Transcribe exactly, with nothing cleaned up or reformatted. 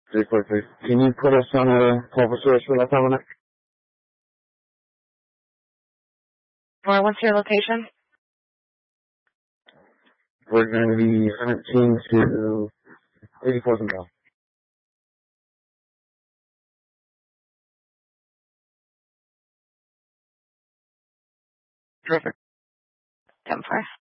Just quickly, can you put us on a call for service for that time? Or what's your location? We're going to be seventeen to eighty-four Central. Terrific. ten four.